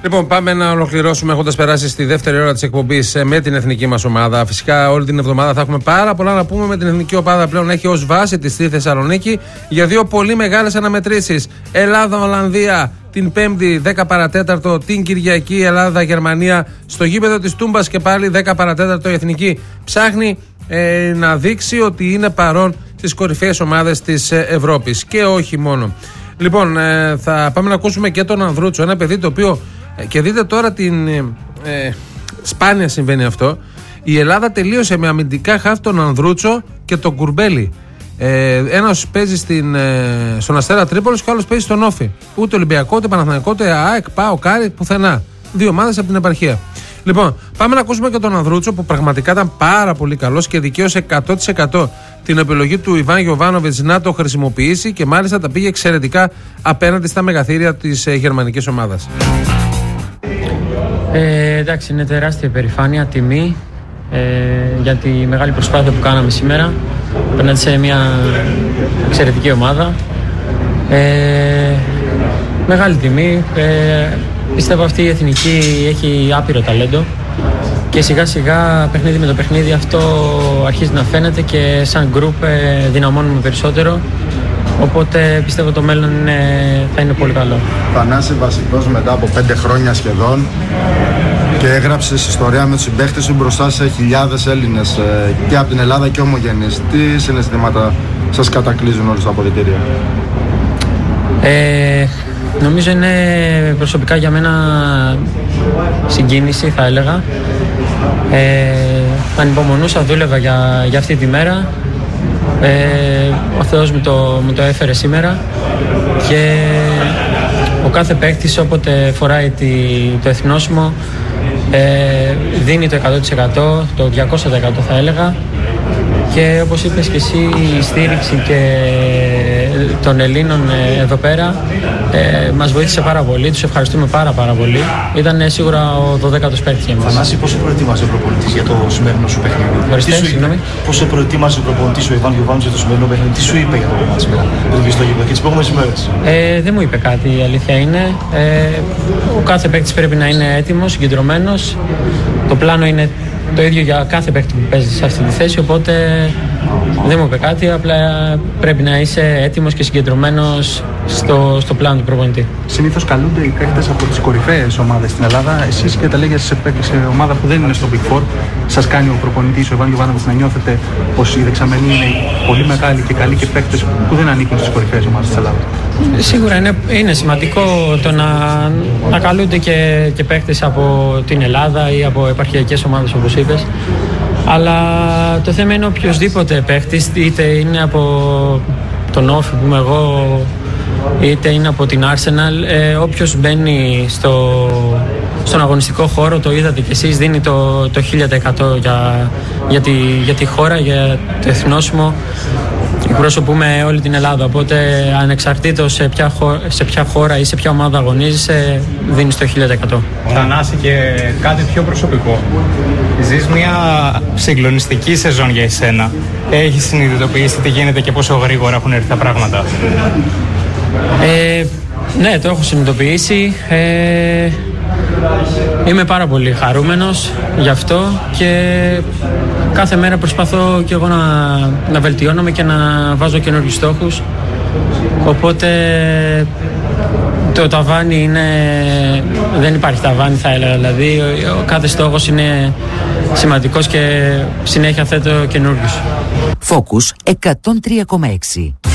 Λοιπόν, πάμε να ολοκληρώσουμε έχοντας περάσει στη δεύτερη ώρα της εκπομπής με την εθνική μας ομάδα. Φυσικά, όλη την εβδομάδα θα έχουμε πάρα πολλά να πούμε με την εθνική ομάδα. Πλέον έχει ως βάση τη στη Θεσσαλονίκη για δύο πολύ μεγάλες αναμετρήσεις. Ελλάδα-Ολλανδία την 5η 10 παρατέταρτο, την Κυριακή Ελλάδα-Γερμανία στο γήπεδο της Τούμπας και πάλι 10 παρατέταρτο. Η εθνική ψάχνει να δείξει ότι είναι παρόν στις κορυφαίες ομάδες της Ευρώπης και όχι μόνο. Λοιπόν, θα πάμε να ακούσουμε και τον Ανδρούτσο, ένα παιδί το οποίο. Και δείτε τώρα σπάνια συμβαίνει αυτό. Η Ελλάδα τελείωσε με αμυντικά χαφ τον Ανδρούτσο και τον Κουρμπέλη. Ένας παίζει στον Αστέρα Τρίπολης και ο άλλος παίζει στον Όφη. Ούτε Ολυμπιακό, ούτε Παναθηναϊκό, ούτε ΑΕΚ, ΠΑΟΚ, Κάρι, πουθενά. Δύο ομάδες από την επαρχία. Λοιπόν, πάμε να ακούσουμε και τον Ανδρούτσο που πραγματικά ήταν πάρα πολύ καλός και δικαίωσε 100% την επιλογή του Ιβάν Γιοβάνοβιτς να το χρησιμοποιήσει και μάλιστα τα πήγε εξαιρετικά απέναντι στα μεγαθύρια της γερμανικής ομάδας. Εντάξει, είναι τεράστια υπερηφάνεια, τιμή για τη μεγάλη προσπάθεια που κάναμε σήμερα απέναντι σε μια εξαιρετική ομάδα. Μεγάλη τιμή. Πιστεύω αυτή η εθνική έχει άπειρο ταλέντο και σιγά σιγά παιχνίδι με το παιχνίδι αυτό αρχίζει να φαίνεται και σαν γκρουπ δυναμώνουμε περισσότερο. Οπότε πιστεύω το μέλλον θα είναι πολύ καλό. Θανάση βασικός μετά από 5 χρόνια σχεδόν και έγραψες ιστορία με τους συμπαίχτες σου μπροστά σε χιλιάδες Έλληνες και από την Ελλάδα και ομογενείς. Τι συναισθήματα σας κατακλείζουν όλους τα αποδυτήρια? Νομίζω είναι προσωπικά για μένα συγκίνηση, θα έλεγα. Ανυπομονούσα, δούλευα για αυτή τη μέρα. Ο Θεός μου το έφερε σήμερα και ο κάθε παίκτης όποτε φοράει το εθνόσημο δίνει το 100%, το 200% θα έλεγα, και όπως είπες και εσύ η στήριξη και των Ελλήνων εδώ πέρα μας βοήθησε πάρα πολύ, τους ευχαριστούμε πάρα πολύ. Ήταν σίγουρα ο 12ος παίκτης για μας. Θανάση, πόσο προετοίμασε ο προπονητής για το σημερινό σου παιχνίδι? Πόσο προετοίμασε ο προπονητής ο Ιβάν Γιοβάνοβιτς για το σημερινό παιχνίδι? Τι σου είπε για το κομμάτι σήμερα, για το γήπεδο και τις επόμενες ημέρες? Δεν μου είπε κάτι, η αλήθεια είναι. Ο κάθε παίκτης πρέπει να είναι έτοιμος, συγκεντρωμένος. Το πλάνο είναι το ίδιο για κάθε παίκτη που παίζει σε αυτή τη θέση, οπότε δεν μου είπε κάτι, απλά πρέπει να είσαι έτοιμος και συγκεντρωμένος στο πλάνο του προπονητή. Συνήθως καλούνται οι παίκτες από τις κορυφαίες ομάδες στην Ελλάδα. Εσείς και τα λέγια σε ομάδα που δεν είναι στο Big Four, σας κάνει ο προπονητής, ο Ιβάν Γιοβάνοβιτς, να νιώθετε πως οι δεξαμενοί είναι πολύ μεγάλοι και καλοί και παίκτες που δεν ανήκουν στις κορυφαίες ομάδες της Ελλάδας? Σίγουρα είναι σημαντικό το να καλούνται και παίκτες από την Ελλάδα ή από επαρχιακές ομάδες όπως είπες. Αλλά το θέμα είναι οποιοσδήποτε παίκτης, είτε είναι από τον Όφη που είμαι εγώ, είτε είναι από την Arsenal, όποιος μπαίνει στον αγωνιστικό χώρο, το είδατε κι εσείς, δίνει το 1000% για τη χώρα, για το εθνόσημο. Εκπροσωπούμε όλη την Ελλάδα, οπότε ανεξαρτήτως σε ποια χώρα ή σε ποια ομάδα αγωνίζεσαι, δίνεις το 1000%. Θανάση, και κάτι πιο προσωπικό. Ζεις μια συγκλονιστική σεζόν για εσένα. Έχεις συνειδητοποιήσει τι γίνεται και πόσο γρήγορα έχουν έρθει τα πράγματα? Ναι, το έχω συνειδητοποιήσει. Είμαι πάρα πολύ χαρούμενος γι' αυτό και κάθε μέρα προσπαθώ και εγώ να βελτιώνομαι και να βάζω καινούργιους στόχους. Οπότε το ταβάνι δεν υπάρχει ταβάνι, θα έλεγα. Δηλαδή ο κάθε στόχος είναι σημαντικός και συνέχεια θέτω καινούργιους. Focus 103,6.